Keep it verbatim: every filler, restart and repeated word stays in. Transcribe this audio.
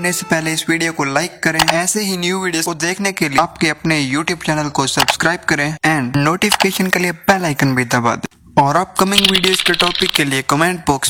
करने से पहले इस वीडियो को लाइक करें। ऐसे ही न्यू वीडियोस को देखने के लिए आपके अपने यूट्यूब चैनल को सब्सक्राइब करें एंड नोटिफिकेशन के लिए बेल आइकन भी दबा दें। और अपकमिंग वीडियोस के टॉपिक के लिए कमेंट बॉक्स